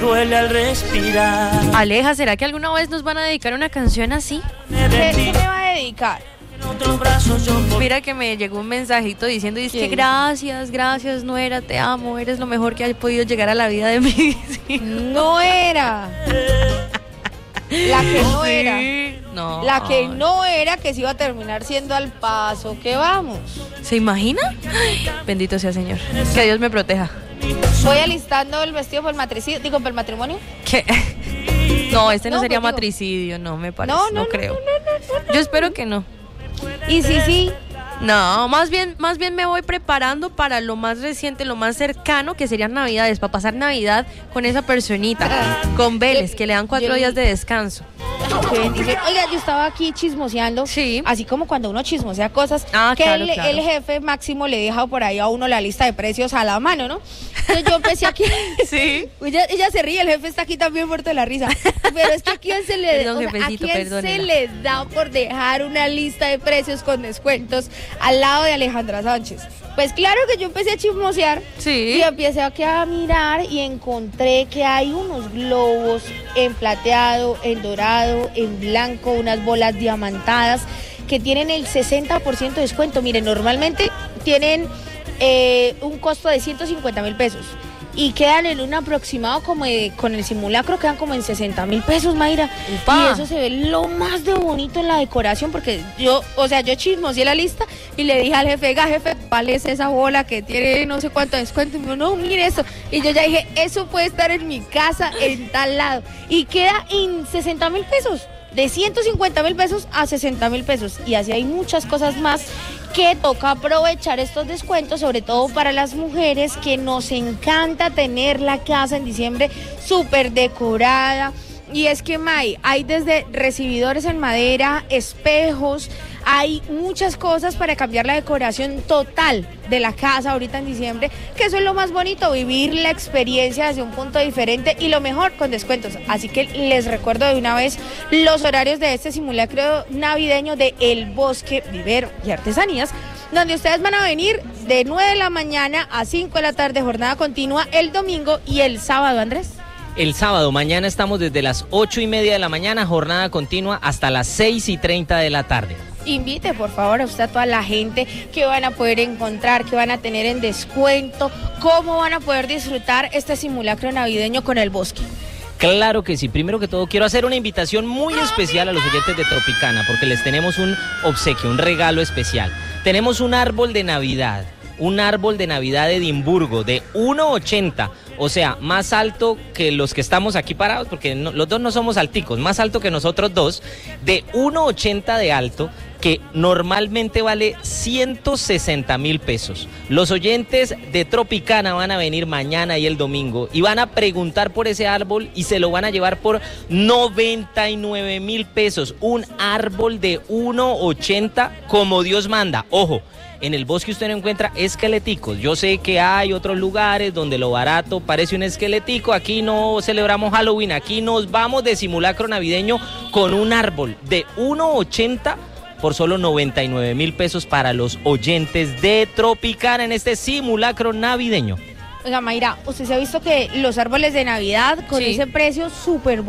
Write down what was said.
Duele al respirar. Aleja, ¿será que alguna vez nos van a dedicar una canción así? ¿Qué me va a dedicar? Mira que me llegó un mensajito diciendo, y es que gracias, nuera, te amo, eres lo mejor que haya podido llegar a la vida de mí. No era. La que no era. No. La que no era, que se iba a terminar siendo al paso que vamos. ¿Se imagina? Bendito sea Señor. Que Dios me proteja. Voy alistando el vestido para el matricidio, digo, para el matrimonio. ¿Qué? No, este no sería contigo. matricidio, no me parece, no creo. No. Yo espero que no. Y sí. No, más bien me voy preparando para lo más reciente, lo más cercano, que serían Navidades, para pasar Navidad con esa personita, con Vélez, que le dan 4 días de descanso. Oiga, yo estaba aquí chismoseando, sí, así como cuando uno chismosea cosas, que claro. El jefe Máximo le deja por ahí a uno la lista de precios a la mano, ¿no? Entonces yo empecé aquí, sí. Ella se ríe, el jefe está aquí también muerto de la risa, pero es que a quién se le, se le da por dejar una lista de precios con descuentos al lado de Alejandra Sánchez. Pues claro que yo empecé a chismosear, sí, y empecé aquí a mirar y encontré que hay unos globos en plateado, en dorado, en blanco, unas bolas diamantadas que tienen el 60% de descuento. Miren, normalmente tienen un costo de 150.000 pesos y quedan en un aproximado como con el simulacro quedan como en 60.000 pesos, Mayra. Upa. Y eso se ve lo más de bonito en la decoración, porque yo chismoseé la lista y le dije al jefe, jefe, ¿cuál es esa bola que tiene no sé cuánto descuento? Y me dijo, no, mire eso. Y yo ya dije, eso puede estar en mi casa en tal lado. Y queda en 60.000 pesos. De 150.000 pesos a 60.000 pesos. Y así hay muchas cosas más que toca aprovechar estos descuentos, sobre todo para las mujeres que nos encanta tener la casa en diciembre súper decorada. Y es que, May, hay desde recibidores en madera, espejos, hay muchas cosas para cambiar la decoración total de la casa ahorita en diciembre, que eso es lo más bonito, vivir la experiencia desde un punto diferente y lo mejor con descuentos. Así que les recuerdo de una vez los horarios de este simulacro navideño de El Bosque, Vivero y Artesanías, donde ustedes van a venir de 9 de la mañana a 5 de la tarde, jornada continua el domingo y el sábado, Andrés. El sábado, mañana estamos desde las 8:30 de la mañana, jornada continua hasta las 6:30 de la tarde. Invite, por favor, a usted a toda la gente que van a poder encontrar, que van a tener en descuento, cómo van a poder disfrutar este simulacro navideño con El Bosque. Claro que sí. Primero que todo, quiero hacer una invitación muy especial a los oyentes de Tropicana, porque les tenemos un obsequio, un regalo especial. Tenemos un árbol de Navidad de Edimburgo de 1,80, o sea, más alto que los que estamos aquí parados, porque los dos no somos alticos, más alto que nosotros dos, de 1,80 de alto, que normalmente vale 160.000 pesos. Los oyentes de Tropicana van a venir mañana y el domingo y van a preguntar por ese árbol y se lo van a llevar por 99.000 pesos. Un árbol de 1,80 como Dios manda. Ojo, en El Bosque usted no encuentra esqueleticos. Yo sé que hay otros lugares donde lo barato parece un esqueletico. Aquí no celebramos Halloween, aquí nos vamos de simulacro navideño con un árbol de 1,80 por solo 99.000 pesos para los oyentes de Tropicana en este simulacro navideño. Oiga, Mayra, usted se ha visto que los árboles de Navidad con ese precio súper bueno.